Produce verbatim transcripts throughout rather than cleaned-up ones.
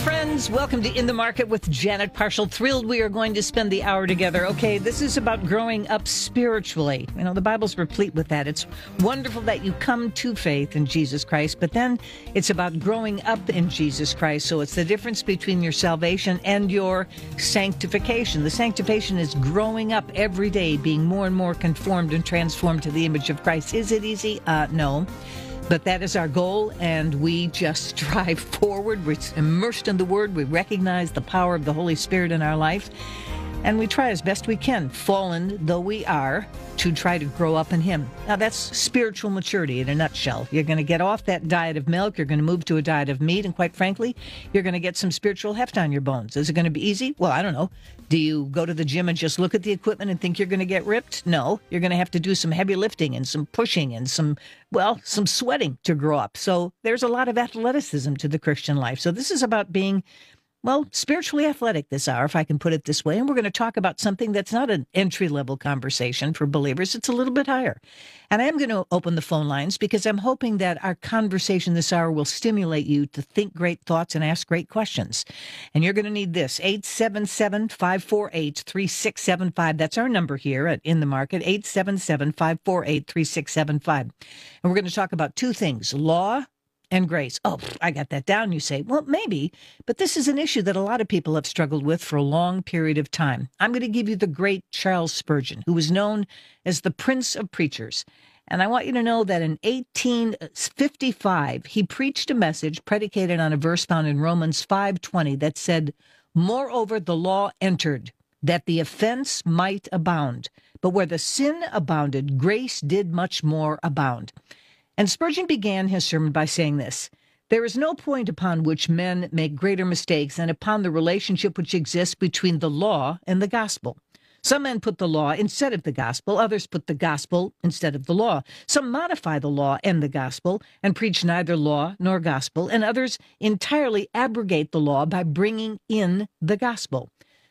friends. Welcome to In the Market with Janet Parshall. Thrilled we are going to spend the hour together. Okay, this is about growing up spiritually. You know, the Bible's replete with that. It's wonderful that you come to faith in Jesus Christ, but then it's about growing up in Jesus Christ. So it's the difference between your salvation and your sanctification. The sanctification is growing up every day, being more and more conformed and transformed to the image of Christ. Is it easy? Uh, no. But that is our goal, and we just strive forward. We're immersed in the Word. We recognize the power of the Holy Spirit in our life, and we try as best we can, fallen though we are, to try to grow up in Him. Now, that's spiritual maturity in a nutshell. You're going to get off that diet of milk. You're going to move to a diet of meat, and quite frankly, you're going to get some spiritual heft on your bones. Is it going to be easy? Well, I don't know. Do you go to the gym and just look at the equipment and think you're going to get ripped? No. You're going to have to do some heavy lifting and some pushing and some, well, some sweating to grow up. So there's a lot of athleticism to the Christian life. So this is about being, well, spiritually athletic this hour, if I can put it this way. And we're going to talk about something that's not an entry-level conversation for believers. It's a little bit higher. And I am going to open the phone lines because I'm hoping that our conversation this hour will stimulate you to think great thoughts and ask great questions. And you're going to need this, eight seven seven, five four eight, three six seven five. That's our number here at In the Market, eight seven seven, five four eight, three six seven five. And we're going to talk about two things, law and grace. Oh, I got that down, you say. Well, maybe, but this is an issue that a lot of people have struggled with for a long period of time. I'm going to give you the great Charles Spurgeon, who was known as the Prince of Preachers. And I want you to know that in eighteen fifty-five, he preached a message predicated on a verse found in Romans five twenty that said, "Moreover, the law entered, that the offense might abound. But where the sin abounded, grace did much more abound." And Spurgeon began his sermon by saying this, "There is no point upon which men make greater mistakes than upon the relationship which exists between the law and the gospel. Some men put the law instead of the gospel, others put the gospel instead of the law. Some modify the law and the gospel and preach neither law nor gospel, and others entirely abrogate the law by bringing in the gospel.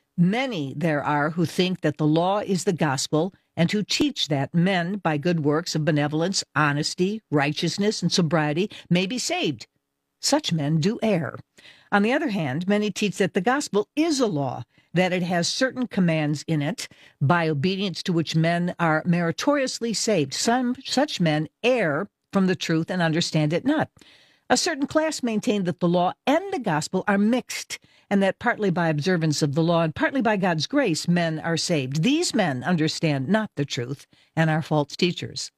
Many there are who think that the law is the gospel, and who teach that men, by good works of benevolence, honesty, righteousness, and sobriety, may be saved. Such men do err. On the other hand, many teach that the gospel is a law, that it has certain commands in it, by obedience to which men are meritoriously saved. Some such men err from the truth and understand it not. A certain class maintain that the law and the gospel are mixed, and that partly by observance of the law and partly by God's grace, men are saved. These men understand not the truth and are false teachers."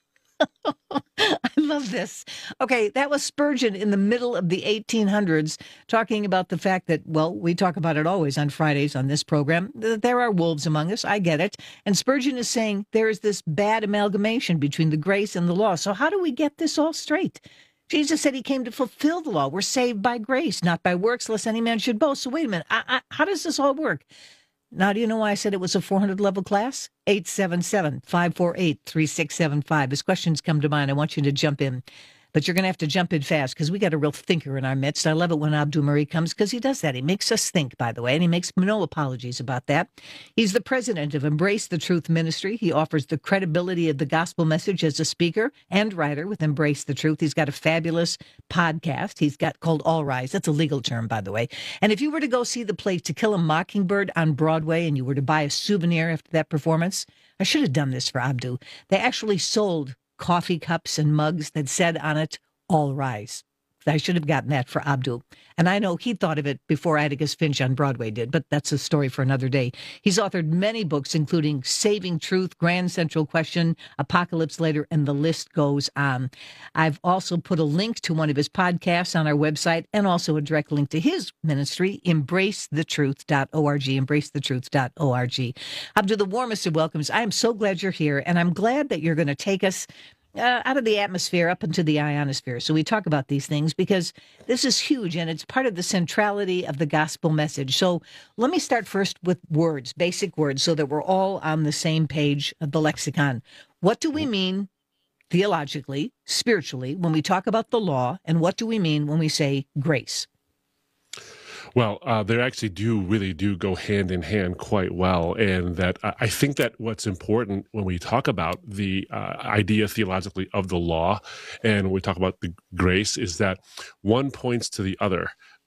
I love this. Okay, that was Spurgeon in the middle of the eighteen hundreds, talking about the fact that, well, we talk about it always on Fridays on this program, that there are wolves among us. I get it. And Spurgeon is saying there is this bad amalgamation between the grace and the law. So how do we get this all straight? Jesus said he came to fulfill the law. We're saved by grace, not by works, lest any man should boast. So wait a minute. I, I, how does this all work? Now, do you know why I said it was a four hundred level class? eight seven seven, five four eight, three six seven five. As questions come to mind, I want you to jump in. But you're going to have to jump in fast because we got a real thinker in our midst. I love it when Abdul Murray comes because he does that. He makes us think, by the way, and he makes no apologies about that. He's the president of Embrace the Truth Ministry. He offers the credibility of the gospel message as a speaker and writer with Embrace the Truth. He's got a fabulous podcast he's got called All Rise. That's a legal term, by the way. And if you were to go see the play To Kill a Mockingbird on Broadway and you were to buy a souvenir after that performance, I should have done this for Abdul. They actually sold coffee cups and mugs that said on it, All Rise. I should have gotten that for Abdul. And I know he thought of it before Atticus Finch on Broadway did, but that's a story for another day. He's authored many books, including Saving Truth, Grand Central Question, Apocalypse Later, and the list goes on. I've also put a link to one of his podcasts on our website and also a direct link to his ministry, embrace the truth dot org, embrace the truth dot org. Abdul, the warmest of welcomes. I am so glad you're here, and I'm glad that you're going to take us Uh, out of the atmosphere up into the ionosphere. So we talk about these things because this is huge and it's part of the centrality of the gospel message. So let me start first with words, basic words, so that we're all on the same page of the lexicon. What do we mean theologically, spiritually, when we talk about the law, and what do we mean when we say grace? Well, uh, they actually do really do go hand in hand quite well. And that uh, I think that what's important when we talk about the uh, idea theologically of the law and when we talk about the grace is that one points to the other.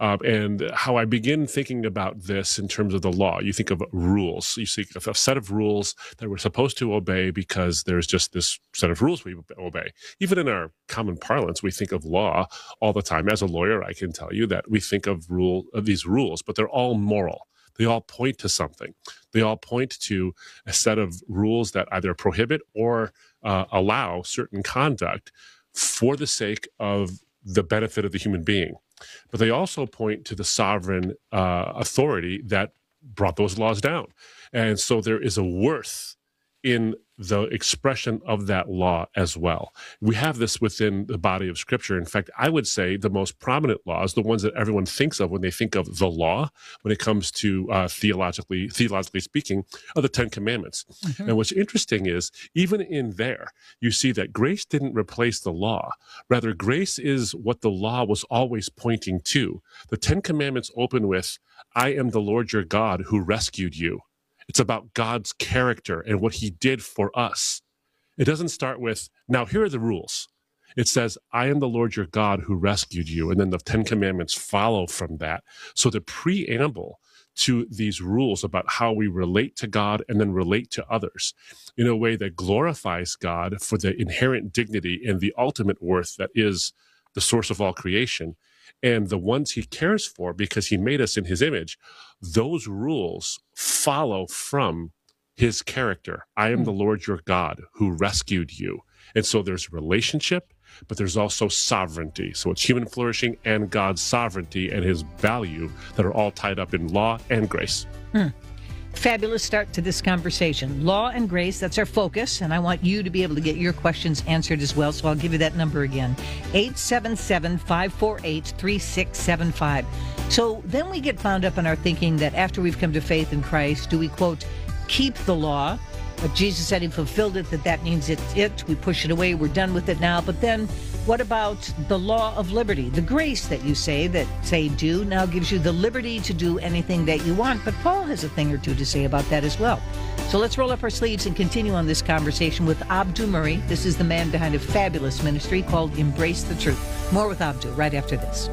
Um, and how I begin thinking about this in terms of the law. You think of rules. You think of a set of rules that we're supposed to obey because there's just this set of rules we obey. Even in our common parlance, we think of law all the time. As a lawyer, I can tell you that we think of rule of these rules, but they're all moral. They all point to something. They all point to a set of rules that either prohibit or uh, allow certain conduct for the sake of the benefit of the human being. But they also point to the sovereign uh, authority that brought those laws down. And so there is a worth in the expression of that law as well. We have this within the body of Scripture. In fact, I would say the most prominent laws, the ones that everyone thinks of when they think of the law, when it comes to uh, theologically, theologically speaking, are the Ten Commandments. Mm-hmm. And what's interesting is, even in there, you see that grace didn't replace the law. Rather, grace is what the law was always pointing to. The Ten Commandments open with, I am the Lord your God who rescued you. It's about God's character and what he did for us. It doesn't start with, now here are the rules. It says, I am the Lord your God who rescued you. And then the Ten Commandments follow from that. So the preamble to these rules about how we relate to God and then relate to others in a way that glorifies God for the inherent dignity and the ultimate worth that is the source of all creation, and the ones he cares for because he made us in his image, those rules follow from his character. I am the Lord your God who rescued you. And so there's relationship, but there's also sovereignty. So it's human flourishing and God's sovereignty and his value that are all tied up in law and grace. Hmm. Fabulous start to this conversation. Law and grace, that's our focus, and I want you to be able to get your questions answered as well, so I'll give you that number again, eight seven seven, five four eight, three six seven five. So then we get bound up in our thinking that after we've come to faith in Christ, do we, quote, keep the law? But Jesus said he fulfilled it, that that means it's it. We push it away, we're done with it now. But then what about the law of liberty? The grace that you say, that say do, now gives you the liberty to do anything that you want. But Paul has a thing or two to say about that as well. So let's roll up our sleeves and continue on this conversation with Abdu Murray. This is the man behind a fabulous ministry called Embrace the Truth. More with Abdu right after this.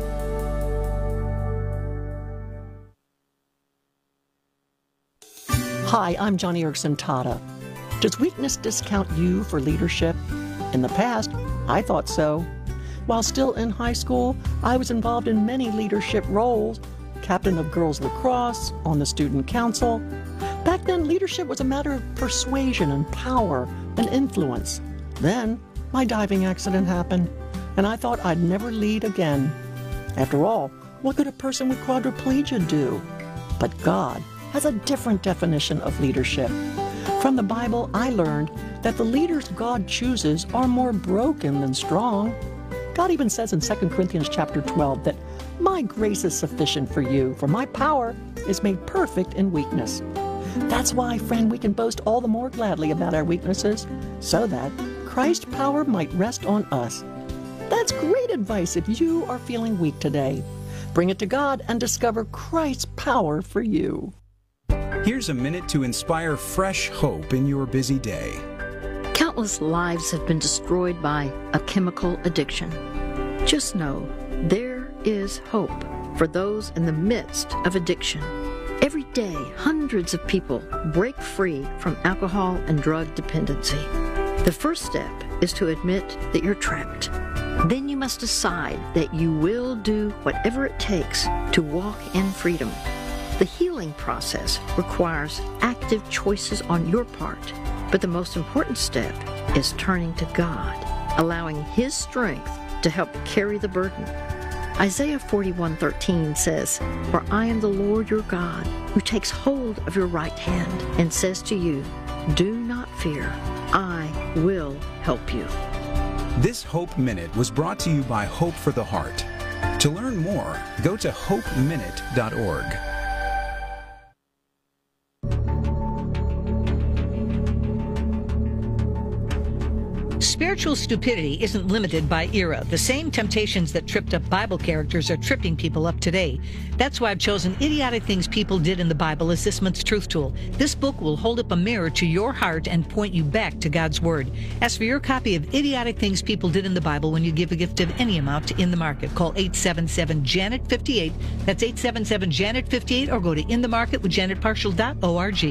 Hi, I'm Johnny Erickson Tata. Does weakness discount you for leadership? In the past, I thought so. While still in high school, I was involved in many leadership roles, captain of girls lacrosse, on the student council. Back then, leadership was a matter of persuasion and power and influence. Then, my diving accident happened, and I thought I'd never lead again. After all, what could a person with quadriplegia do? But God has a different definition of leadership. From the Bible, I learned that the leaders God chooses are more broken than strong. God even says in Second Corinthians chapter twelve that my grace is sufficient for you, for my power is made perfect in weakness. That's why, friend, we can boast all the more gladly about our weaknesses, so that Christ's power might rest on us. That's great advice if you are feeling weak today. Bring it to God and discover Christ's power for you. Here's a minute to inspire fresh hope in your busy day. Countless lives have been destroyed by a chemical addiction. Just know there is hope for those in the midst of addiction. Every day, hundreds of people break free from alcohol and drug dependency. The first step is to admit that you're trapped. Then you must decide that you will do whatever it takes to walk in freedom. The healing process requires active choices on your part, but the most important step is turning to God, allowing His strength to help carry the burden. Isaiah forty-one thirteen says, "For I am the Lord your God, who takes hold of your right hand and says to you, do not fear, I will help you." This Hope Minute was brought to you by Hope for the Heart. To learn more, go to hope minute dot org. Spiritual spiritual stupidity isn't limited by era. The same temptations that tripped up Bible characters are tripping people up today. That's why I've chosen Idiotic Things People Did in the Bible as this month's Truth Tool. This book will hold up a mirror to your heart and point you back to God's Word. Ask for your copy of Idiotic Things People Did in the Bible when you give a gift of any amount to In the Market. Call eight seven seven, Janet fifty-eight. That's eight seven seven, Janet fifty-eight, or go to in the market with janet parshall dot org.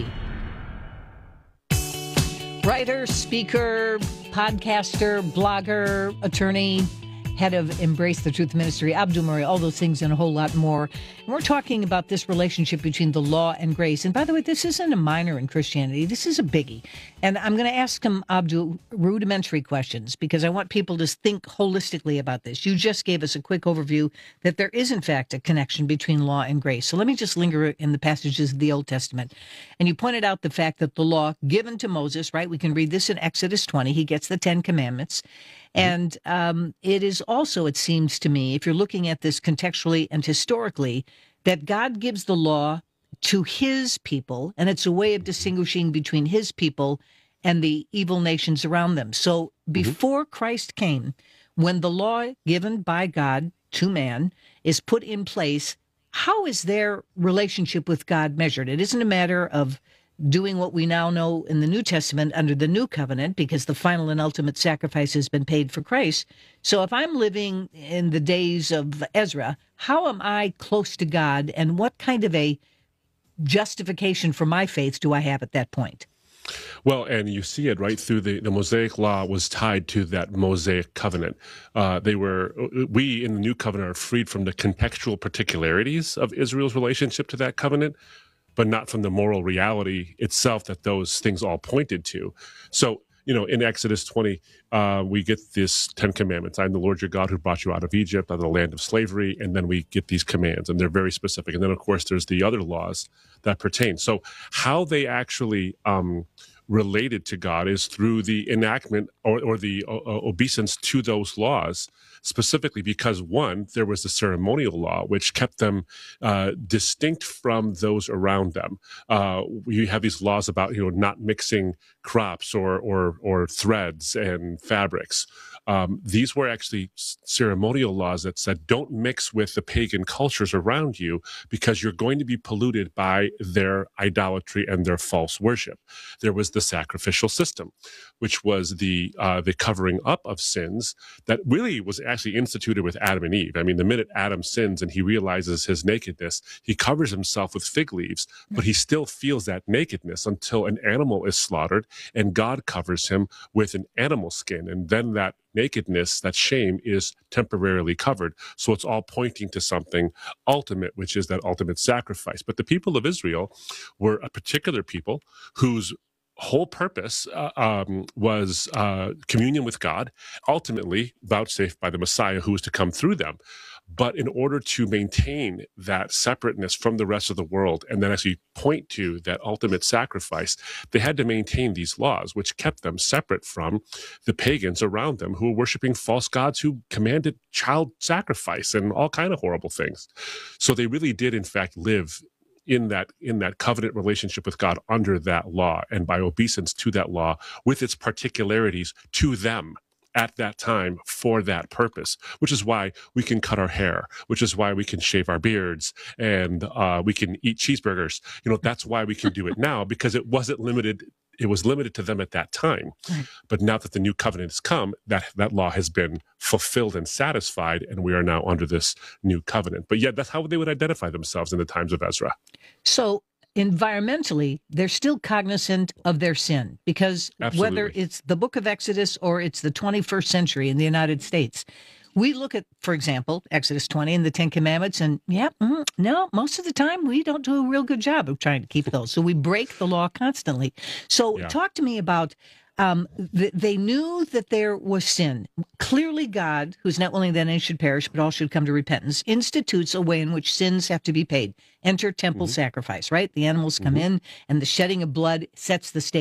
Writer, speaker, podcaster, blogger, attorney, head of Embrace the Truth Ministry, Abdul Murray, all those things and a whole lot more. And we're talking about this relationship between the law and grace. And by the way, this isn't a minor in Christianity. This is a biggie. And I'm going to ask him, Abdul, rudimentary questions because I want people to think holistically about this. You just gave us a quick overview that there is, in fact, a connection between law and grace. So let me just linger in the passages of the Old Testament. And you pointed out the fact that the law given to Moses, right? We can read this in Exodus twenty. He gets the Ten Commandments. And um, it is also, it seems to me, if you're looking at this contextually and historically, that God gives the law to his people, and it's a way of distinguishing between his people and the evil nations around them. So before mm-hmm. Christ came, when the law given by God to man is put in place, how is their relationship with God measured? It isn't a matter of doing what we now know in the New Testament under the New Covenant, because the final and ultimate sacrifice has been paid for Christ. So if I'm living in the days of Ezra, how am I close to God, and what kind of a justification for my faith do I have at that point? Well, and you see it right through the, the Mosaic Law was tied to that Mosaic covenant. Uh, they were, we in the New Covenant are freed from the contextual particularities of Israel's relationship to that covenant, but not from the moral reality itself that those things all pointed to. So, you know, in Exodus twenty, uh, we get this Ten Commandments. I'm the Lord your God who brought you out of Egypt, out of the land of slavery. And then we get these commands, and they're very specific. And then, of course, there's the other laws that pertain. So how they actually um, related to God is through the enactment or, or the uh, obeisance to those laws, specifically because, one, there was the ceremonial law, which kept them uh, distinct from those around them. Uh, you have these laws about, you know, not mixing crops or or, or threads and fabrics. Um, these were actually ceremonial laws that said, don't mix with the pagan cultures around you because you're going to be polluted by their idolatry and their false worship. There was the sacrificial system, which was the uh, the covering up of sins that really was actually instituted with Adam and Eve. I mean, the minute Adam sins and he realizes his nakedness, he covers himself with fig leaves, but he still feels that nakedness until an animal is slaughtered and God covers him with an animal skin. And then that nakedness, that shame, is temporarily covered. So it's all pointing to something ultimate, which is that ultimate sacrifice. But the people of Israel were a particular people whose whole purpose uh, um, was uh, communion with God, ultimately vouchsafed by the Messiah who was to come through them. But in order to maintain that separateness from the rest of the world and then actually point to that ultimate sacrifice, they had to maintain these laws, which kept them separate from the pagans around them who were worshiping false gods who commanded child sacrifice and all kind of horrible things. So they really did, in fact, live in that in that covenant relationship with God under that law and by obeisance to that law with its particularities to them at that time for that purpose, which is why we can cut our hair, which is why we can shave our beards, and uh, we can eat cheeseburgers. You know, that's why we can do it now, because it wasn't limited. It was limited to them at that time. Right. But now that the new covenant has come, that, that law has been fulfilled and satisfied, and we are now under this new covenant. But yet that's how they would identify themselves in the times of Ezra. So environmentally, they're still cognizant of their sin, because Absolutely. Whether it's the book of Exodus or it's the twenty-first century in the United States, we look at, for example, Exodus twenty and the Ten Commandments, and yeah, mm, no, most of the time we don't do a real good job of trying to keep those. So we break the law constantly. So yeah. Talk to me about, um, th- they knew that there was sin. Clearly God, who's not willing that any should perish, but all should come to repentance, institutes a way in which sins have to be paid. Enter temple mm-hmm. sacrifice, right? The animals come mm-hmm. in, and the shedding of blood sets the stage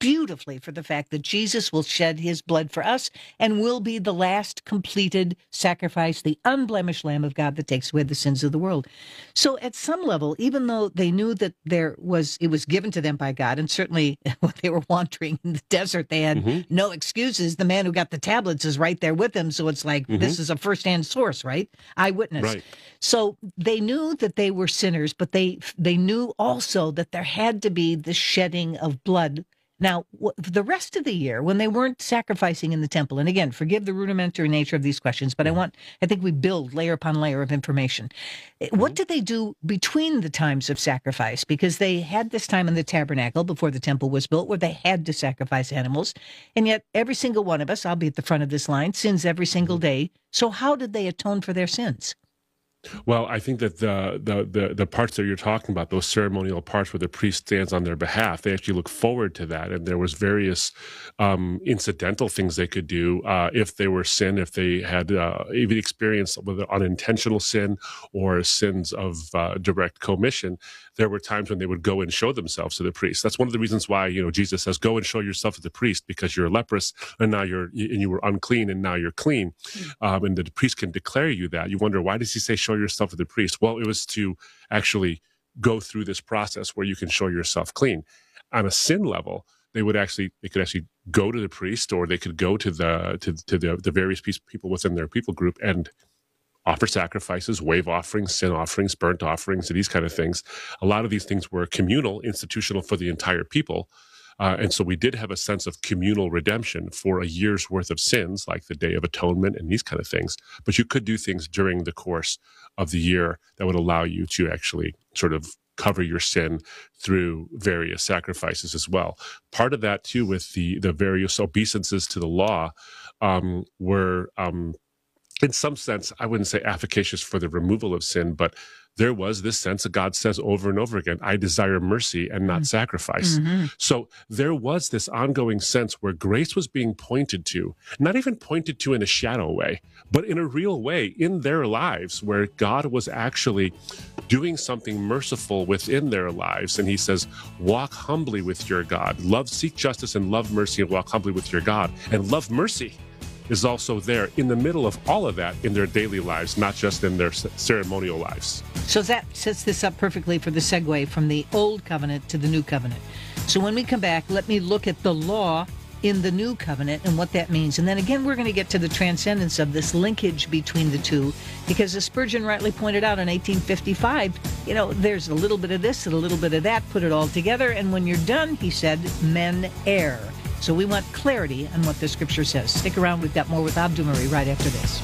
beautifully for the fact that Jesus will shed his blood for us and will be the last completed sacrifice, the unblemished Lamb of God that takes away the sins of the world. So at some level, even though they knew that there was, it was given to them by God, and certainly when they were wandering in the desert, they had mm-hmm. no excuses. The man who got the tablets is right there with them. So it's like, mm-hmm. this is a firsthand source, right? Eyewitness. Right. So they knew that they were sinners, but they they knew also that there had to be the shedding of blood. Now, the rest of the year, when they weren't sacrificing in the temple, and again, forgive the rudimentary nature of these questions, but I want, I think we build layer upon layer of information. Mm-hmm. What did they do between the times of sacrifice? Because they had this time in the tabernacle before the temple was built where they had to sacrifice animals. And yet every single one of us, I'll be at the front of this line, sins every single day. So how did they atone for their sins? Well, I think that the, the the the parts that you're talking about, those ceremonial parts where the priest stands on their behalf, they actually look forward to that. And there was various um, incidental things they could do uh, if they were sin, if they had uh, even experienced with unintentional sin or sins of uh, direct commission. There were times when they would go and show themselves to the priest. That's one of the reasons why, you know, Jesus says, go and show yourself to the priest because you're leprous and now you're, and you were unclean and now you're clean. Mm-hmm. Um, and the priest can declare you that. You wonder, why does he say show yourself to the priest? Well, it was to actually go through this process where you can show yourself clean. On a sin level, they would actually, they could actually go to the priest, or they could go to the, to, to the, the various people within their people group and offer sacrifices, wave offerings, sin offerings, burnt offerings, and these kind of things. A lot of these things were communal, institutional for the entire people. Uh, and so we did have a sense of communal redemption for a year's worth of sins, like the Day of Atonement and these kind of things. But you could do things during the course of the year that would allow you to actually sort of cover your sin through various sacrifices as well. Part of that, too, with the, the various obeisances to the law um, were... Um, in some sense, I wouldn't say efficacious for the removal of sin, but there was this sense that God says over and over again, I desire mercy and not mm-hmm. sacrifice. Mm-hmm. So there was this ongoing sense where grace was being pointed to, not even pointed to in a shadow way, but in a real way in their lives, where God was actually doing something merciful within their lives. And he says, walk humbly with your God. Love, seek justice and love mercy and walk humbly with your God. And love mercy is also there in the middle of all of that in their daily lives, not just in their ceremonial lives. So that sets this up perfectly for the segue from the old covenant to the new covenant. So when we come back, let me look at the law in the new covenant and what that means. And then again, we're going to get to the transcendence of this linkage between the two, because as Spurgeon rightly pointed out in eighteen fifty-five, you know, there's a little bit of this and a little bit of that, put it all together, and when you're done, he said, men err. So we want clarity on what the scripture says. Stick around. We've got more with Abdul Murray right after this.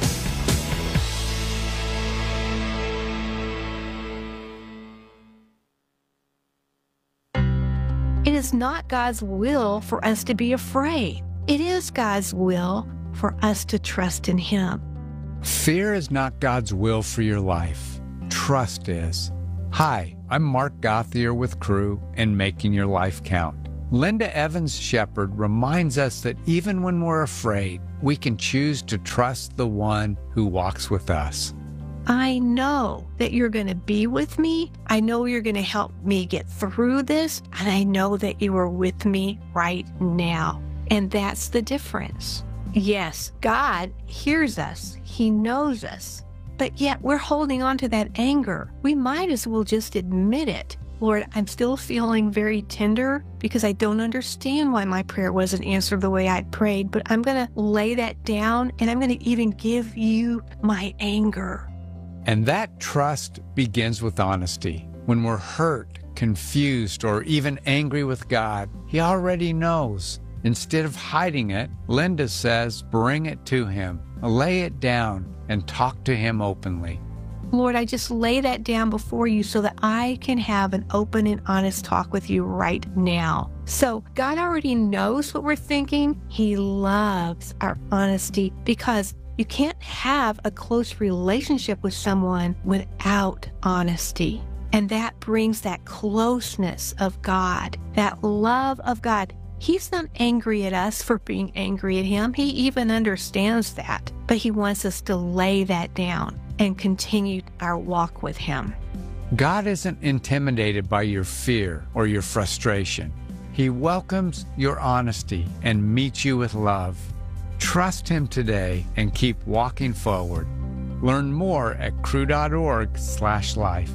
It is not God's will for us to be afraid. It is God's will for us to trust in Him. Fear is not God's will for your life. Trust is. Hi, I'm Mark Gauthier with Crew and Making Your Life Count. Linda Evans-Shepherd reminds us that even when we're afraid, we can choose to trust the one who walks with us. I know that you're going to be with me. I know you're going to help me get through this. And I know that you are with me right now. And that's the difference. Yes, God hears us. He knows us. But yet we're holding on to that anger. We might as well just admit it. Lord, I'm still feeling very tender because I don't understand why my prayer wasn't answered the way I prayed, but I'm going to lay that down and I'm going to even give you my anger. And that trust begins with honesty. When we're hurt, confused, or even angry with God, He already knows. Instead of hiding it, Linda says, bring it to Him, lay it down, and talk to Him openly. Lord, I just lay that down before you so that I can have an open and honest talk with you right now. So God already knows what we're thinking. He loves our honesty because you can't have a close relationship with someone without honesty. And that brings that closeness of God, that love of God. He's not angry at us for being angry at Him. He even understands that. But He wants us to lay that down and continue our walk with Him. God isn't intimidated by your fear or your frustration. He He welcomes your honesty and meets you with love. Trust Him today and keep walking forward. Learn more at cru.org slash life.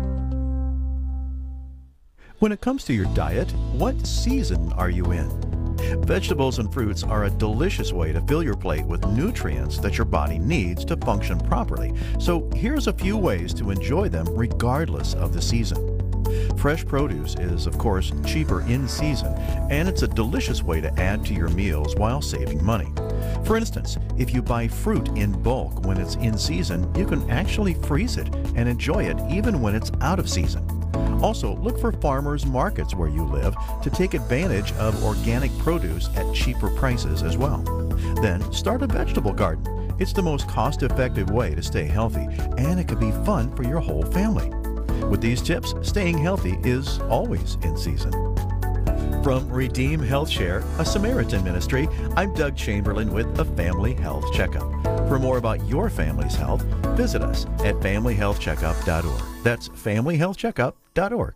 When it comes to your diet, what season are you in? Vegetables and fruits are a delicious way to fill your plate with nutrients that your body needs to function properly. So here's a few ways to enjoy them regardless of the season. Fresh produce is, of course, cheaper in season, and it's a delicious way to add to your meals while saving money. For instance, if you buy fruit in bulk when it's in season, you can actually freeze it and enjoy it even when it's out of season. Also, look for farmers markets where you live to take advantage of organic produce at cheaper prices as well. Then start a vegetable garden. It's the most cost-effective way to stay healthy, and it can be fun for your whole family. With these tips, staying healthy is always in season. From Redeem Health Share, a Samaritan ministry, I'm Doug Chamberlain with a Family Health Checkup. For more about your family's health, visit us at family health checkup dot org. That's family health checkup dot org.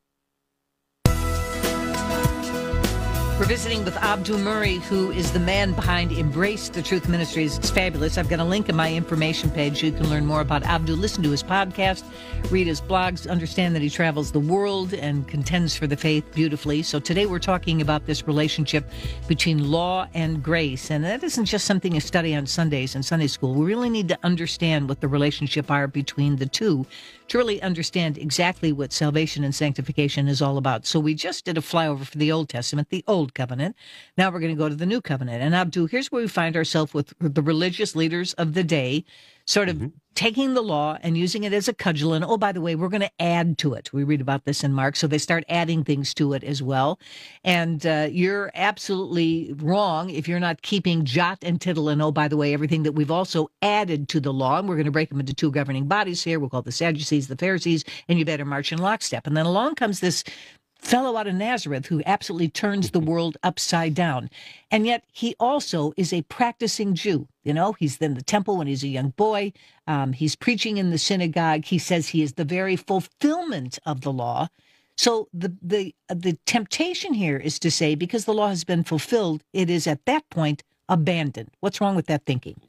We're visiting with Abdu Murray, who is the man behind Embrace the Truth Ministries. It's fabulous. I've got a link in my information page. You can learn more about Abdu, listen to his podcast, read his blogs, understand that he travels the world and contends for the faith beautifully. So today we're talking about this relationship between law and grace. And that isn't just something you study on Sundays in Sunday school. We really need to understand what the relationship are between the two to really understand exactly what salvation and sanctification is all about. So we just did a flyover for the Old Testament, the Old Covenant. Now we're going to go to the New Covenant. And Abdu, here's where we find ourselves with the religious leaders of the day, sort of mm-hmm. taking the law and using it as a cudgel. And, oh, by the way, we're going to add to it. We read about this in Mark. So they start adding things to it as well. And uh, you're absolutely wrong if you're not keeping jot and tittle. And, oh, by the way, everything that we've also added to the law. And we're going to break them into two governing bodies here. We'll call the Sadducees, the Pharisees, and you better march in lockstep. And then along comes this fellow out of Nazareth who absolutely turns the world upside down. And yet he also is a practicing Jew. You know, he's in the temple when he's a young boy. Um, he's preaching in the synagogue. He says he is the very fulfillment of the law. So the, the, the temptation here is to say, because the law has been fulfilled, it is at that point abandoned. What's wrong with that thinking?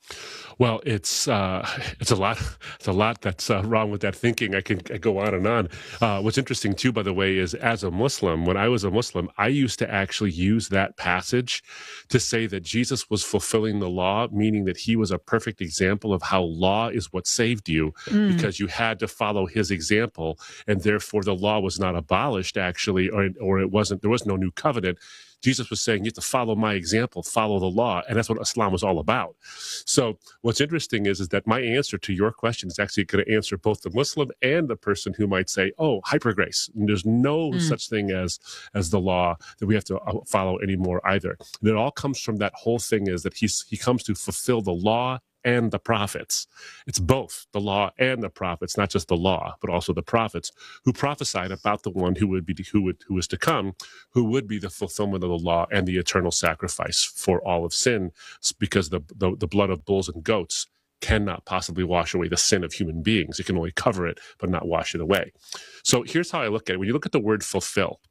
Well, it's uh, it's a lot. It's a lot that's uh, wrong with that thinking. I can I go on and on. Uh, what's interesting too, by the way, is as a Muslim, when I was a Muslim, I used to actually use that passage to say that Jesus was fulfilling the law, meaning that he was a perfect example of how law is what saved you, mm. because you had to follow his example, and therefore the law was not abolished actually, or or it wasn't. There was no new covenant. Jesus was saying, you have to follow my example, follow the law. And that's what Islam was all about. So what's interesting is, is that my answer to your question is actually going to answer both the Muslim and the person who might say, oh, hyper grace. And there's no mm. such thing as, as the law that we have to follow anymore either. And it all comes from that whole thing is that he's, he comes to fulfill the law and the prophets. It's both the law and the prophets, not just the law, but also the prophets who prophesied about the one who would be, who would, who was to come, who would be the fulfillment of the law and the eternal sacrifice for all of sin, because the, the, the blood of bulls and goats cannot possibly wash away the sin of human beings. It can only cover it, but not wash it away. So here's how I look at it. When you look at the word fulfill,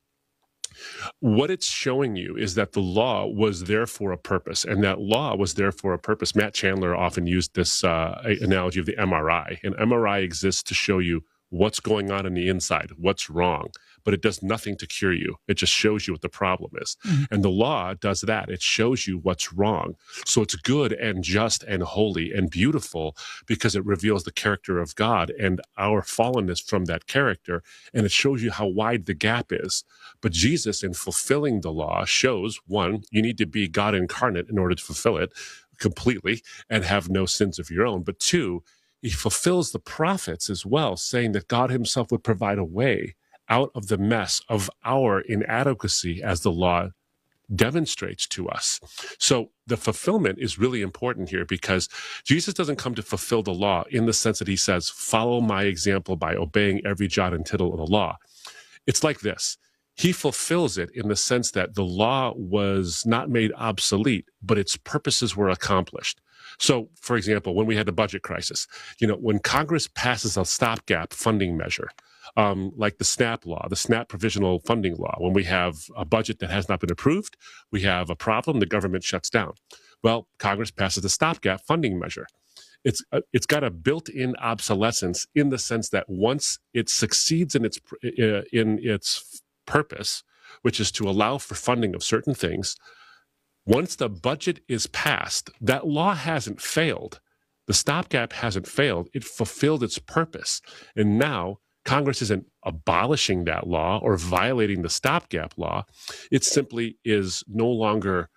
what it's showing you is that the law was there for a purpose, and that law was there for a purpose. Matt Chandler often used this uh, analogy of the M R I. An M R I exists to show you what's going on in the inside, what's wrong, but it does nothing to cure you. It just shows you what the problem is. Mm-hmm. And the law does that. It shows you what's wrong. So it's good and just and holy and beautiful because it reveals the character of God and our fallenness from that character. And it shows you how wide the gap is. But Jesus, in fulfilling the law, shows, one, you need to be God incarnate in order to fulfill it completely and have no sins of your own. But two, he fulfills the prophets as well, saying that God himself would provide a way out of the mess of our inadequacy as the law demonstrates to us. So the fulfillment is really important here because Jesus doesn't come to fulfill the law in the sense that he says, follow my example by obeying every jot and tittle of the law. It's like this. He fulfills it in the sense that the law was not made obsolete, but its purposes were accomplished. So, for example, when we had the budget crisis, you know, when Congress passes a stopgap funding measure, Um, like the SNAP law, the SNAP provisional funding law. When we have a budget that has not been approved, we have a problem, the government shuts down. Well, Congress passes the stopgap funding measure. It's uh, it's got a built-in obsolescence in the sense that once it succeeds in its uh, in its purpose, which is to allow for funding of certain things, once the budget is passed, that law hasn't failed. The stopgap hasn't failed. It fulfilled its purpose. And now Congress isn't abolishing that law or violating the stopgap law. It simply is no longer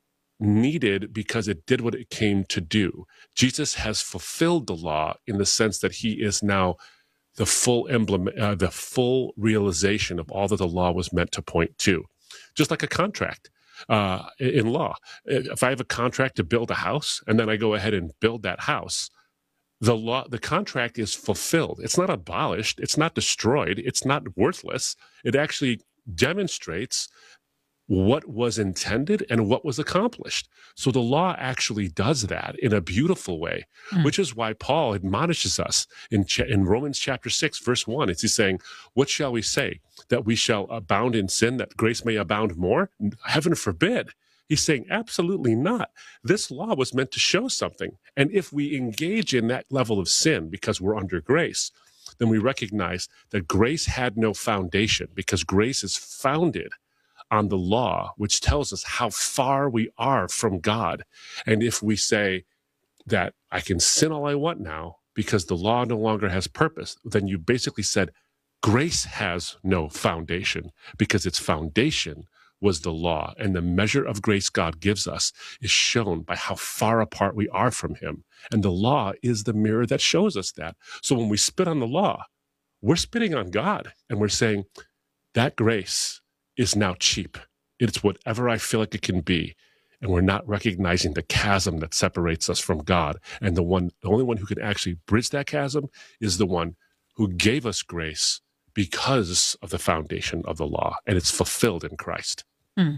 needed because it did what it came to do. Jesus has fulfilled the law in the sense that he is now the full emblem, uh, the full realization of all that the law was meant to point to. Just like a contract uh, in law. If I have a contract to build a house and then I go ahead and build that house, the law, the contract is fulfilled. It's not abolished. It's not destroyed. It's not worthless. It actually demonstrates what was intended and what was accomplished. So the law actually does that in a beautiful way, mm. which is why Paul admonishes us in, ch- in Romans chapter six, verse one. It's he's saying, what shall we say? That we shall abound in sin, that grace may abound more? Heaven forbid. He's saying, absolutely not. This law was meant to show something. And if we engage in that level of sin because we're under grace, then we recognize that grace had no foundation, because grace is founded on the law, which tells us how far we are from God. And if we say that I can sin all I want now because the law no longer has purpose, then you basically said grace has no foundation, because its foundation was the law. And the measure of grace God gives us is shown by how far apart we are from him. And the law is the mirror that shows us that. So when we spit on the law, we're spitting on God, and we're saying that grace is now cheap. It's whatever I feel like it can be. And we're not recognizing the chasm that separates us from God. And the one, the only one who can actually bridge that chasm is the one who gave us grace because of the foundation of the law. And it's fulfilled in Christ. Mm.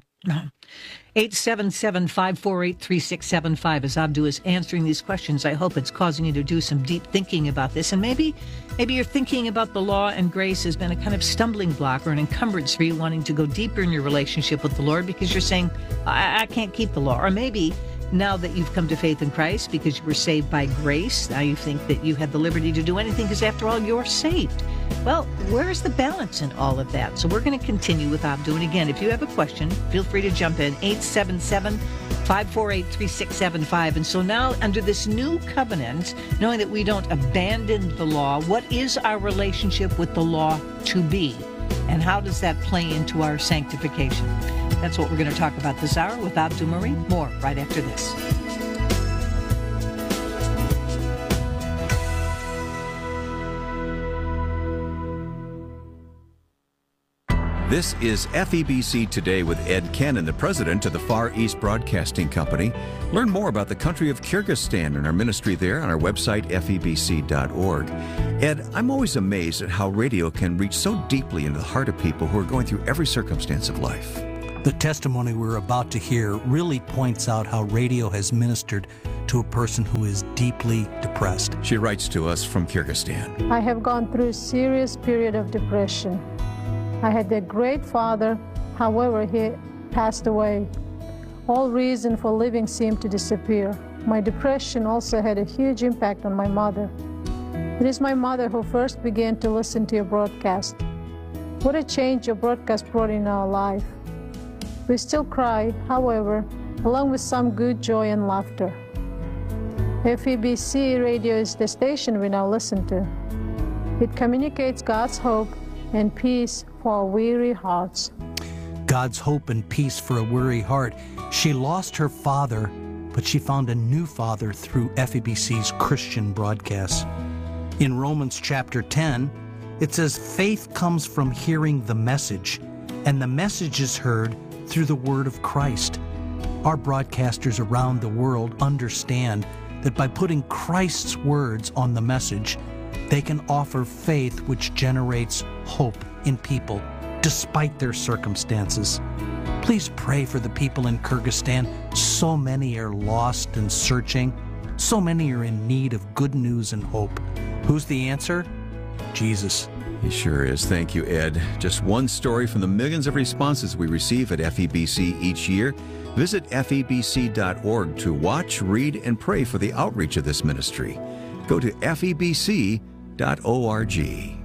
eight seven seven, five four eight, three six seven five. As Abdu is answering these questions, I hope it's causing you to do some deep thinking about this. And maybe maybe you're thinking about the law and grace has been a kind of stumbling block or an encumbrance for you wanting to go deeper in your relationship with the Lord, because you're saying, I, I can't keep the law. Or maybe now that you've come to faith in Christ because you were saved by grace, now you think that you have the liberty to do anything because, after all, you're saved. Well, where is the balance in all of that? So we're going to continue with Abdu. And again, if you have a question, feel free to jump in. eight seven seven, five four eight, three six seven five. And so now, under this new covenant, knowing that we don't abandon the law, what is our relationship with the law to be? And how does that play into our sanctification? That's what we're going to talk about this hour with Abdu Murray. More right after this. This is F E B C Today with Ed Kennan, the president of the Far East Broadcasting Company. Learn more about the country of Kyrgyzstan and our ministry there on our website, F E B C dot org. Ed, I'm always amazed at how radio can reach so deeply into the heart of people who are going through every circumstance of life. The testimony we're about to hear really points out how radio has ministered to a person who is deeply depressed. She writes to us from Kyrgyzstan. I have gone through a serious period of depression. I had a great father, however, he passed away. All reason for living seemed to disappear. My depression also had a huge impact on my mother. It is my mother who first began to listen to your broadcast. What a change your broadcast brought in our life. We still cry, however, along with some good joy and laughter. F E B C radio is the station we now listen to. It communicates God's hope and peace for our weary hearts. God's hope and peace for a weary heart. She lost her father, but she found a new father through F E B C's Christian broadcasts. In Romans chapter ten, it says, faith comes from hearing the message, and the message is heard through the word of Christ. Our broadcasters around the world understand that by putting Christ's words on the message, they can offer faith which generates hope in people despite their circumstances. Please pray for the people in Kyrgyzstan. So many are lost and searching. So many are in need of good news and hope. Who's the answer? Jesus. He sure is. Thank you, Ed. Just one story from the millions of responses we receive at F E B C each year. Visit F E B C dot org to watch, read, and pray for the outreach of this ministry. Go to F E B C dot org.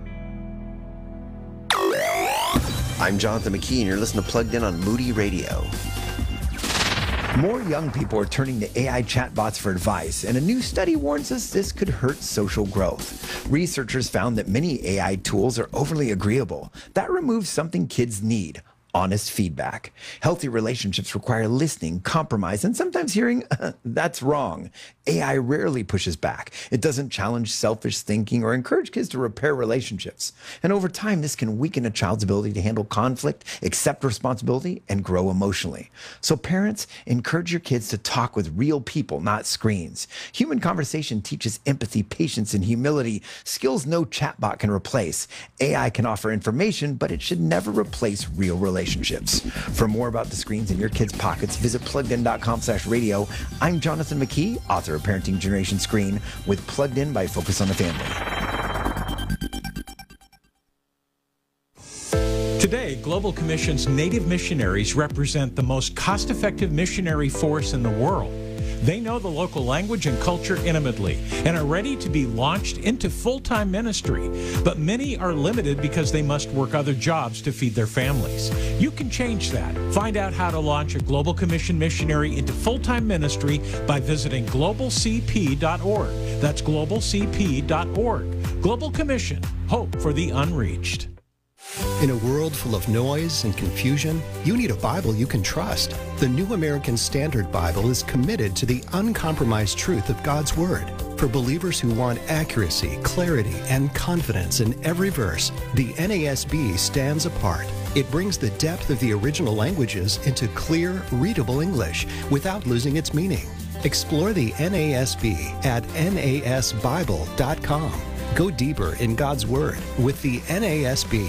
I'm Jonathan McKee, and you're listening to Plugged In on Moody Radio. More young people are turning to A I chatbots for advice, and a new study warns us this could hurt social growth. Researchers found that many A I tools are overly agreeable. That removes something kids need: honest feedback. Healthy relationships require listening, compromise, and sometimes hearing, that's wrong. A I rarely pushes back. It doesn't challenge selfish thinking or encourage kids to repair relationships. And over time, this can weaken a child's ability to handle conflict, accept responsibility, and grow emotionally. So parents, encourage your kids to talk with real people, not screens. Human conversation teaches empathy, patience, and humility, skills no chatbot can replace. A I can offer information, but it should never replace real relationships. Relationships. For more about the screens in your kids' pockets, visit plugged in dot com slash radio. I'm Jonathan McKee, author of Parenting Generation Screen, with Plugged In by Focus on the Family. Today, Global Commission's Native missionaries represent the most cost-effective missionary force in the world. They know the local language and culture intimately and are ready to be launched into full-time ministry. But many are limited because they must work other jobs to feed their families. You can change that. Find out how to launch a Global Commission missionary into full-time ministry by visiting global c p dot org. That's global c p dot org. Global Commission, hope for the unreached. In a world full of noise and confusion, you need a Bible you can trust. The New American Standard Bible is committed to the uncompromised truth of God's Word. For believers who want accuracy, clarity, and confidence in every verse, the N A S B stands apart. It brings the depth of the original languages into clear, readable English without losing its meaning. Explore the N A S B at N A S Bible dot com. Go deeper in God's Word with the N A S B.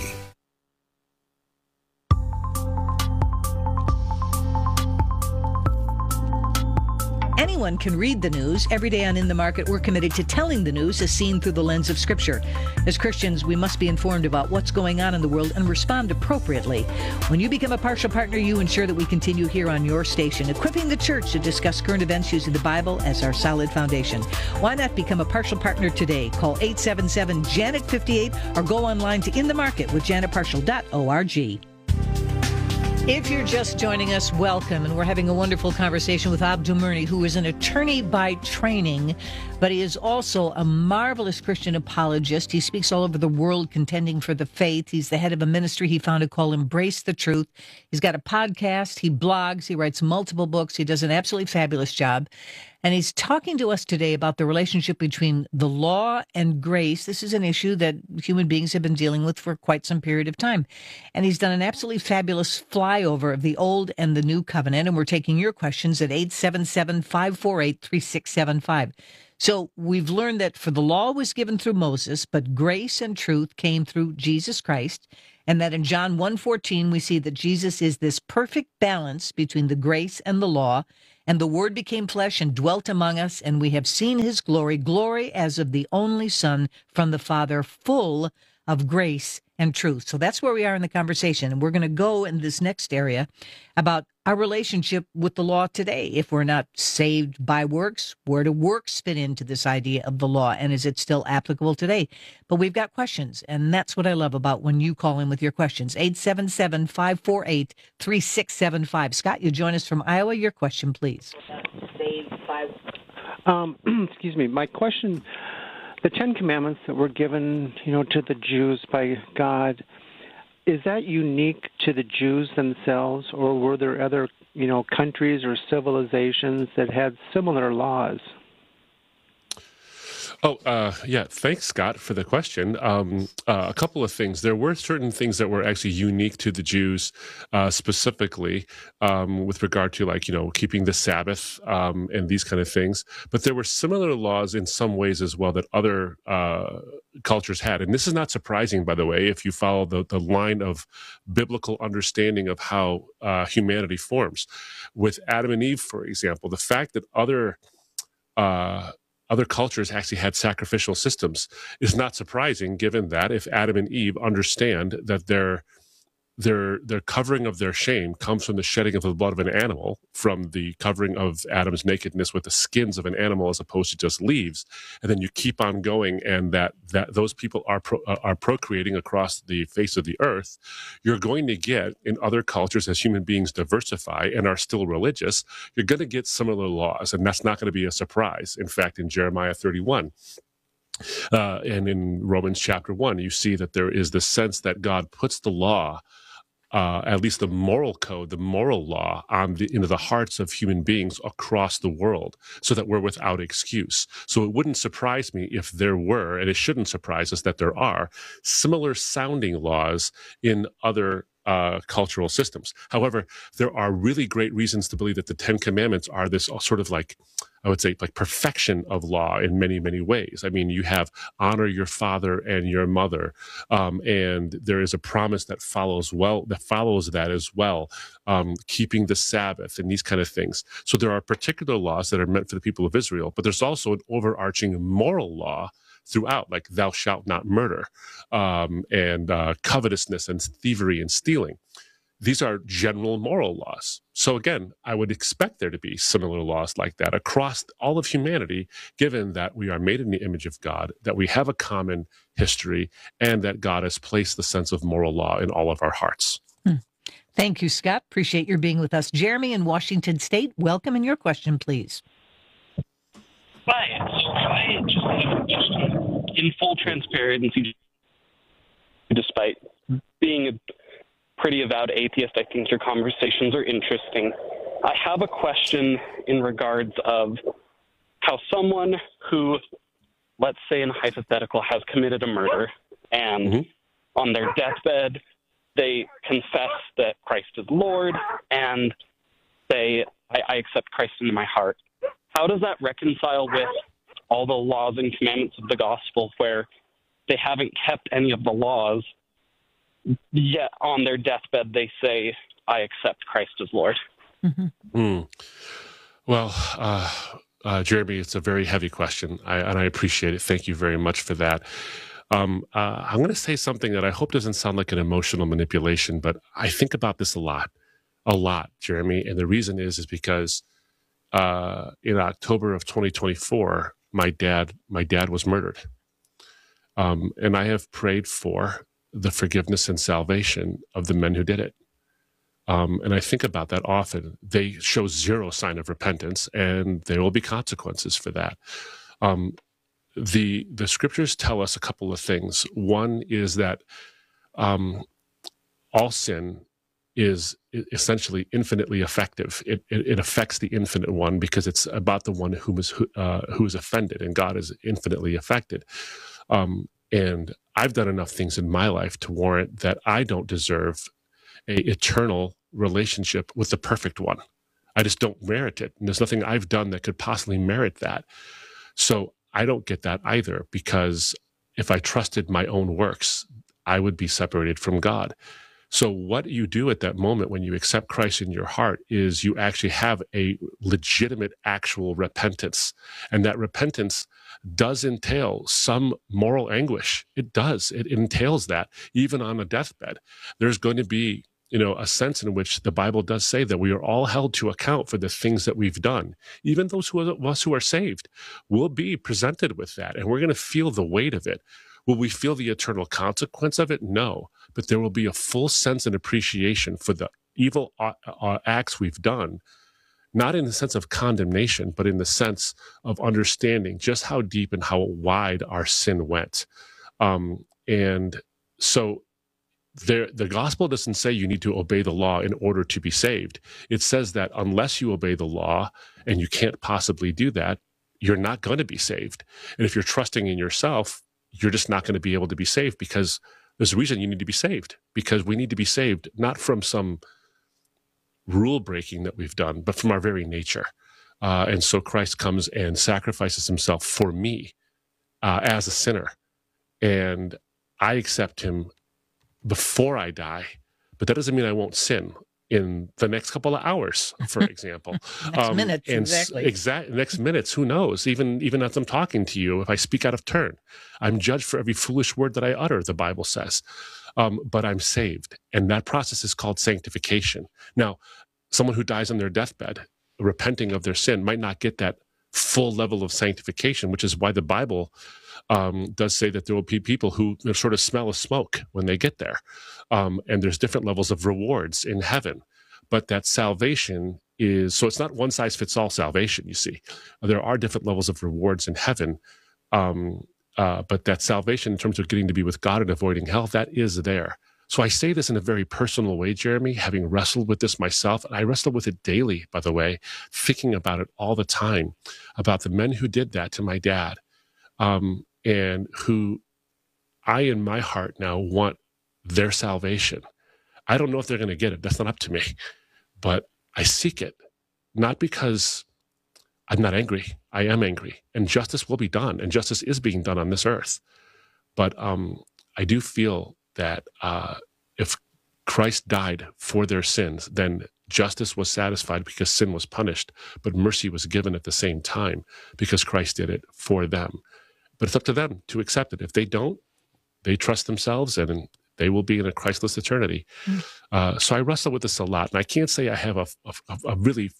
Anyone can read the news. Every day on In the Market, we're committed to telling the news as seen through the lens of Scripture. As Christians, we must be informed about what's going on in the world and respond appropriately. When you become a partial partner, you ensure that we continue here on your station, equipping the church to discuss current events using the Bible as our solid foundation. Why not become a partial partner today? Call eight seven seven, Janet fifty-eight or go online to in the market with janet partial dot org. If you're just joining us, welcome. And we're having a wonderful conversation with Abdul Murni, who is an attorney by training, but he is also a marvelous Christian apologist. He speaks all over the world contending for the faith. He's the head of a ministry he founded called Embrace the Truth. He's got a podcast. He blogs. He writes multiple books. He does an absolutely fabulous job. And he's talking to us today about the relationship between the law and grace. This is an issue that human beings have been dealing with for quite some period of time. And he's done an absolutely fabulous flyover of the Old and the New Covenant. And we're taking your questions at eight seven seven, five four eight, three six seven five. So we've learned that for the law was given through Moses, but grace and truth came through Jesus Christ. And that in John one fourteen, we see that Jesus is this perfect balance between the grace and the law. And the Word became flesh and dwelt among us, and we have seen his glory, glory as of the only Son from the Father, full of grace and truth. So that's where we are in the conversation. And we're going to go in this next area about our relationship with the law today. If we're not saved by works, where do works fit into this idea of the law? And is it still applicable today? But we've got questions, and that's what I love about when you call in with your questions. eight seven seven, five four eight, three six seven five. Scott, you join us from Iowa. Your question, please. Um, excuse me. My question, the Ten Commandments that were given, you know, to the Jews by God, is that unique to the Jews themselves, or were there other, you know, countries or civilizations that had similar laws? Oh, uh, yeah. Thanks, Scott, for the question. Um, uh, a couple of things. There were certain things that were actually unique to the Jews, uh, specifically um, with regard to, like, you know, keeping the Sabbath um, and these kind of things. But there were similar laws in some ways as well that other uh, cultures had. And this is not surprising, by the way, if you follow the, the line of biblical understanding of how uh, humanity forms. With Adam and Eve, for example, the fact that other uh other cultures actually had sacrificial systems is not surprising, given that if Adam and Eve understand that their their their covering of their shame comes from the shedding of the blood of an animal, from the covering of Adam's nakedness with the skins of an animal as opposed to just leaves, and then you keep on going, and that that those people are pro, uh, are procreating across the face of the earth, you're going to get in other cultures, as human beings diversify and are still religious, you're going to get similar laws, and that's not going to be a surprise. In fact, in Jeremiah thirty-one, Uh, and in Romans chapter one, you see that there is the sense that God puts the law, uh, at least the moral code, the moral law, on the, into the hearts of human beings across the world, so that we're without excuse. So it wouldn't surprise me if there were, and it shouldn't surprise us that there are, similar sounding laws in other uh, cultural systems. However, there are really great reasons to believe that the Ten Commandments are this sort of like, I would say, like perfection of law in many, many ways. I mean, you have honor your father and your mother, um, and there is a promise that follows well, that follows that as well, um, keeping the Sabbath and these kind of things. So there are particular laws that are meant for the people of Israel, but there's also an overarching moral law throughout, like thou shalt not murder, um, and uh, covetousness and thievery and stealing. These are general moral laws. So again, I would expect there to be similar laws like that across all of humanity, given that we are made in the image of God, that we have a common history, and that God has placed the sense of moral law in all of our hearts. Hmm. Thank you, Scott. Appreciate your being with us. Jeremy in Washington State, welcome, and your question, please. Hi. So I just have a question. In full transparency, despite being a pretty avowed atheist, I think your conversations are interesting. I have a question in regards of how someone who, let's say in a hypothetical, has committed a murder, and mm-hmm. on their deathbed, they confess that Christ is Lord and say, I, I accept Christ into my heart. How does that reconcile with all the laws and commandments of the gospel where they haven't kept any of the laws, yet on their deathbed they say, I accept Christ as Lord? Mm-hmm. Mm. Well, uh, uh, Jeremy, it's a very heavy question, I, and I appreciate it. Thank you very much for that. Um, uh, I'm going to say something that I hope doesn't sound like an emotional manipulation, but I think about this a lot, a lot, Jeremy. And the reason is, is because uh, in October of twenty twenty-four, my dad, my dad was murdered. Um, and I have prayed for the forgiveness and salvation of the men who did it. Um, and I think about that often. They show zero sign of repentance, and there will be consequences for that. Um, the the scriptures tell us a couple of things. One is that um, all sin is essentially infinitely effective. It, it, it affects the infinite one because it's about the one who is uh, who is offended, and God is infinitely affected. Um, and I've done enough things in my life to warrant that I don't deserve a eternal relationship with the perfect one. I just don't merit it. And there's nothing I've done that could possibly merit that. So I don't get that either, because if I trusted my own works, I would be separated from God. So what you do at that moment when you accept Christ in your heart is you actually have a legitimate, actual repentance. And that repentance does entail some moral anguish. It does. It entails that, even on a deathbed. There's going to be, you know, a sense in which the Bible does say that we are all held to account for the things that we've done. Even those who are, of us who are saved will be presented with that, and we're going to feel the weight of it. Will we feel the eternal consequence of it? No. But there will be a full sense and appreciation for the evil uh, acts we've done, not in the sense of condemnation, but in the sense of understanding just how deep and how wide our sin went. Um, and so there, the gospel doesn't say you need to obey the law in order to be saved. It says that unless you obey the law, and you can't possibly do that, you're not going to be saved. And if you're trusting in yourself, you're just not going to be able to be saved, because there's a reason you need to be saved, because we need to be saved not from some rule breaking that we've done, but from our very nature. Uh, and so Christ comes and sacrifices himself for me uh, as a sinner. And I accept him before I die, but that doesn't mean I won't sin. in the next couple of hours, for example. next um, minutes, and exactly. Exact next minutes, who knows? Even even as I'm talking to you, if I speak out of turn, I'm judged for every foolish word that I utter, the Bible says. Um, but I'm saved. And that process is called sanctification. Now, someone who dies on their deathbed, repenting of their sin, might not get that full level of sanctification, which is why the Bible um, does say that there will be people who sort of smell of smoke when they get there. Um, and there's different levels of rewards in heaven. But that salvation is, so it's not one size fits all salvation, you see. There are different levels of rewards in heaven. Um, uh, but that salvation in terms of getting to be with God and avoiding hell, that is there. So I say this in a very personal way, Jeremy, having wrestled with this myself. And I wrestle with it daily, by the way, thinking about it all the time, about the men who did that to my dad, um, and who I, in my heart now, want their salvation. I don't know if they're going to get it. That's not up to me. But I seek it, not because I'm not angry. I am angry. And justice will be done. And justice is being done on this earth. But um, I do feel that uh, if Christ died for their sins, then justice was satisfied because sin was punished, but mercy was given at the same time because Christ did it for them. But it's up to them to accept it. If they don't, they trust themselves and they will be in a Christless eternity. Mm. Uh, so I wrestle with this a lot. And I can't say I have a, a, a really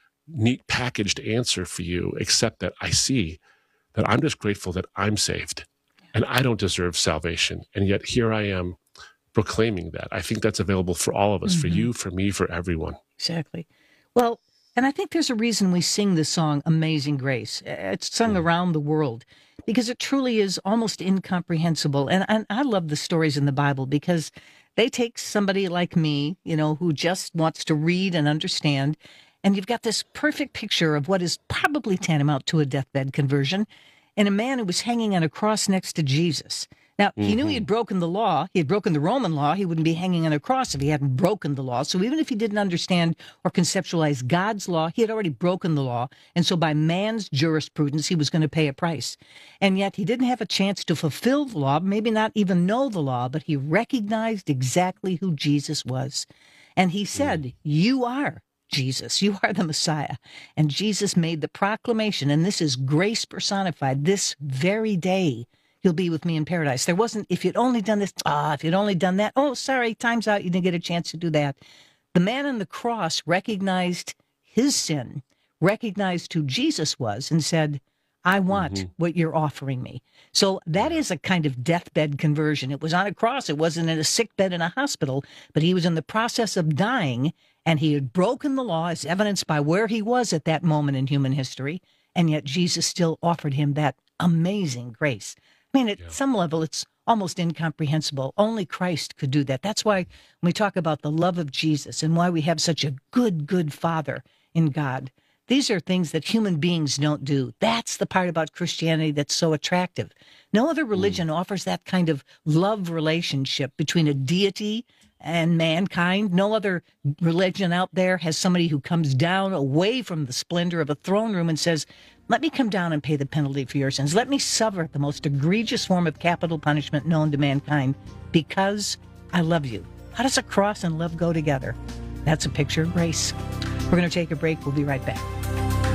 neat packaged answer for you, except that I see that I'm just grateful that I'm saved. And I don't deserve salvation. And yet here I am proclaiming that. I think that's available for all of us, mm-hmm. for you, for me, for everyone. Exactly. Well, and I think there's a reason we sing the song Amazing Grace. It's sung mm. around the world because it truly is almost incomprehensible. And, and I love the stories in the Bible because they take somebody like me, you know, who just wants to read and understand. And you've got this perfect picture of what is probably tantamount to a deathbed conversion. And a man who was hanging on a cross next to Jesus. Now, he mm-hmm. knew he had broken the law. He had broken the Roman law. He wouldn't be hanging on a cross if he hadn't broken the law. So even if he didn't understand or conceptualize God's law, he had already broken the law. And so by man's jurisprudence, he was going to pay a price. And yet he didn't have a chance to fulfill the law, maybe not even know the law, but he recognized exactly who Jesus was. And he said, mm. you are Jesus, you are the Messiah. And Jesus made the proclamation, and this is grace personified, this very day you'll be with me in paradise. There wasn't, if you'd only done this, ah, if you'd only done that, oh, sorry, time's out, you didn't get a chance to do that. The man on the cross recognized his sin, recognized who Jesus was, and said, I want mm-hmm. what you're offering me. So that is a kind of deathbed conversion. It was on a cross. It wasn't in a sick bed in a hospital, but he was in the process of dying, and he had broken the law as evidenced by where he was at that moment in human history, and yet Jesus still offered him that amazing grace. I mean, at yeah. some level, it's almost incomprehensible. Only Christ could do that. That's why when we talk about the love of Jesus and why we have such a good, good Father in God, these are things that human beings don't do. That's the part about Christianity that's so attractive. No other religion mm. offers that kind of love relationship between a deity and mankind. No other religion out there has somebody who comes down away from the splendor of a throne room and says, let me come down and pay the penalty for your sins. Let me suffer the most egregious form of capital punishment known to mankind because I love you. How does a cross and love go together? That's a picture of grace. We're going to take a break. We'll be right back.